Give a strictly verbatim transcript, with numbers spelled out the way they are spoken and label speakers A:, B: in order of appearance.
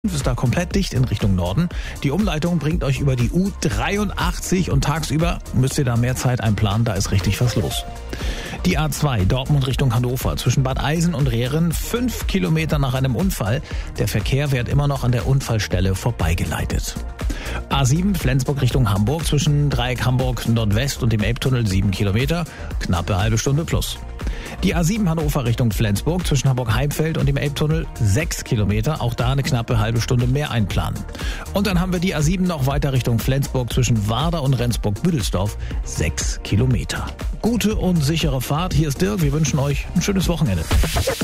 A: Ist da komplett dicht in Richtung Norden. Die Umleitung bringt euch über die U dreiundachtzig und tagsüber müsst ihr da mehr Zeit einplanen, da ist richtig was los. Die A zwei Dortmund Richtung Hannover zwischen Bad Eisen und Rehren, fünf Kilometer nach einem Unfall. Der Verkehr wird immer noch an der Unfallstelle vorbeigeleitet. A sieben Flensburg Richtung Hamburg zwischen Dreieck Hamburg Nordwest und dem Elbtunnel sieben Kilometer, knappe halbe Stunde plus. Die A sieben Hannover Richtung Flensburg zwischen Hamburg-Heimfeld und dem Elbtunnel sechs Kilometer, auch da eine knappe halbe Stunde mehr einplanen. Und dann haben wir die A sieben noch weiter Richtung Flensburg zwischen Warder und Rendsburg-Büdelsdorf, sechs Kilometer. Gute und sichere Fahrt, hier ist Dirk, wir wünschen euch ein schönes Wochenende.